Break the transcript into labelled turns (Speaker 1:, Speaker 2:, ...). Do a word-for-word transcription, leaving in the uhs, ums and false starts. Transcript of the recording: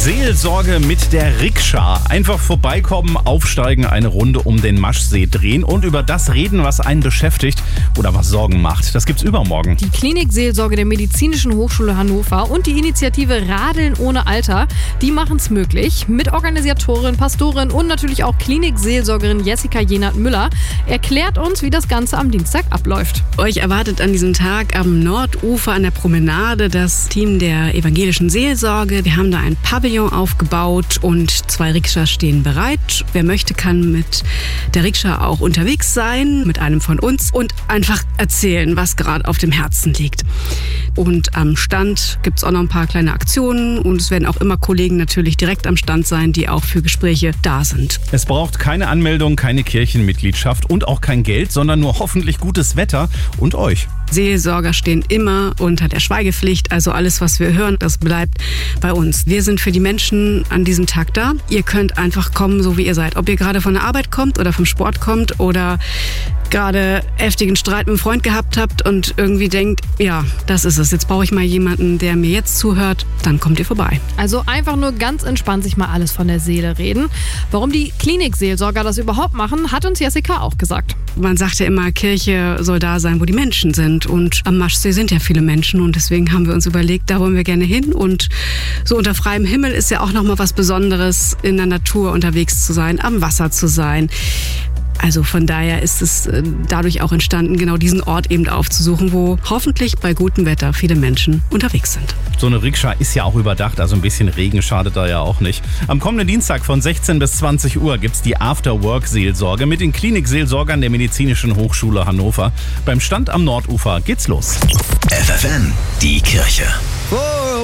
Speaker 1: Seelsorge mit der Rikscha. Einfach vorbeikommen, aufsteigen, eine Runde um den Maschsee drehen und über das reden, was einen beschäftigt oder was Sorgen macht. Das gibt's übermorgen.
Speaker 2: Die Klinikseelsorge der Medizinischen Hochschule Hannover und die Initiative Radeln ohne Alter, die machen es möglich. Mitorganisatorin, Pastorin und natürlich auch Klinikseelsorgerin Jessica Jenert-Müller erklärt uns, wie das Ganze am Dienstag abläuft.
Speaker 3: Euch erwartet an diesem Tag am Nordufer an der Promenade das Team der evangelischen Seelsorge. Wir haben da ein Pavillon aufgebaut und zwei Rikschas stehen bereit. Wer möchte, kann mit der Rikscha auch unterwegs sein, mit einem von uns und einfach erzählen, was gerade auf dem Herzen liegt. Und am Stand gibt es auch noch ein paar kleine Aktionen und es werden auch immer Kollegen natürlich direkt am Stand sein, die auch für Gespräche da sind.
Speaker 1: Es braucht keine Anmeldung, keine Kirchenmitgliedschaft und auch kein Geld, sondern nur hoffentlich gutes Wetter und euch.
Speaker 3: Seelsorger stehen immer unter der Schweigepflicht, also alles, was wir hören, das bleibt bei uns. Wir sind für die Menschen an diesem Tag da. Ihr könnt einfach kommen, so wie ihr seid. Ob ihr gerade von der Arbeit kommt oder vom Sport kommt oder gerade heftigen Streit mit einem Freund gehabt habt und irgendwie denkt, ja, das ist es. Jetzt brauche ich mal jemanden, der mir jetzt zuhört, dann kommt ihr vorbei.
Speaker 2: Also einfach nur ganz entspannt sich mal alles von der Seele reden. Warum die Klinikseelsorger das überhaupt machen, hat uns Jessica auch gesagt.
Speaker 3: Man sagt ja immer, Kirche soll da sein, wo die Menschen sind. Und am Maschsee sind ja viele Menschen und deswegen haben wir uns überlegt, da wollen wir gerne hin. Und so unter freiem Himmel ist ja auch nochmal was Besonderes, in der Natur unterwegs zu sein, am Wasser zu sein. Also von daher ist es dadurch auch entstanden, genau diesen Ort eben aufzusuchen, wo hoffentlich bei gutem Wetter viele Menschen unterwegs sind.
Speaker 1: So eine Rikscha ist ja auch überdacht, also ein bisschen Regen schadet da ja auch nicht. Am kommenden Dienstag von sechzehn bis zwanzig Uhr gibt's die After-Work-Seelsorge mit den Klinikseelsorgern der Medizinischen Hochschule Hannover. Beim Stand am Nordufer geht's los.
Speaker 4: F F N, die Kirche.